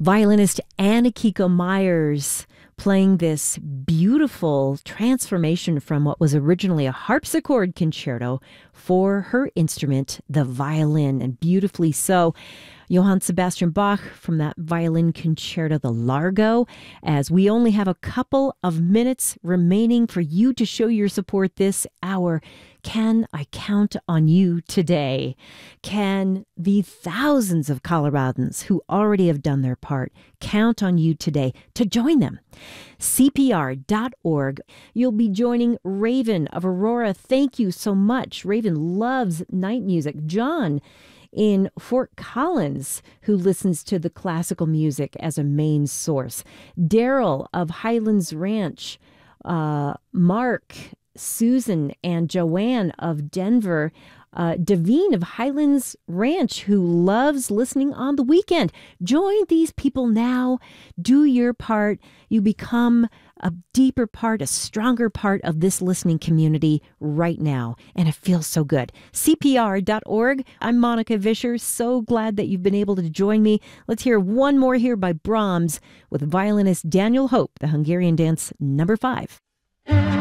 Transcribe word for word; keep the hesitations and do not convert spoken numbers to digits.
Violinist Anna-Kiko Myers playing this beautiful transformation from what was originally a harpsichord concerto for her instrument, the violin, and beautifully so. Johann Sebastian Bach from that violin concerto, the Largo. As we only have a couple of minutes remaining for you to show your support this hour, can I count on you today? Can the thousands of Coloradans who already have done their part count on you today to join them? C P R dot org. You'll be joining Raven of Aurora. Thank you so much. Raven loves night music. John in Fort Collins, who listens to the classical music as a main source. Daryl of Highlands Ranch. Uh, Mark, Susan, and Joanne of Denver. Uh, Davine of Highlands Ranch, who loves listening on the weekend. Join these people now. Do your part. You become a deeper part, a stronger part of this listening community right now. And it feels so good. C P R dot org. I'm Monica Vischer. So glad that you've been able to join me. Let's hear one more here by Brahms with violinist Daniel Hope, the Hungarian dance number five.